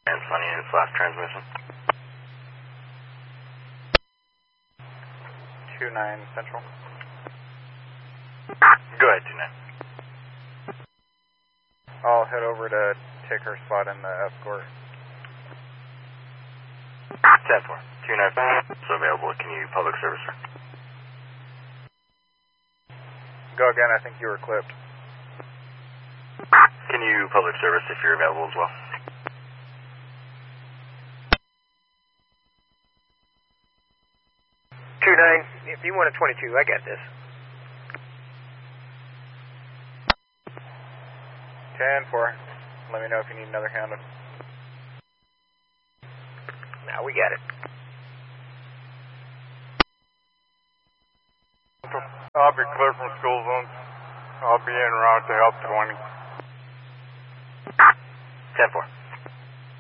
And Sunny in flash transmission. 2-9 Central. Go ahead, 2-9. I'll head over to take her spot in the escort. 10-4. 2-9. So available. Can you public service, sir? Go again, I think you were clipped. Can you public service if you're available as well? If you want a 22, I got this. 10-4. Let me know if you need another hand. Now we got it. I'll be clear from school zones. I'll be en route to help 20. 10-4.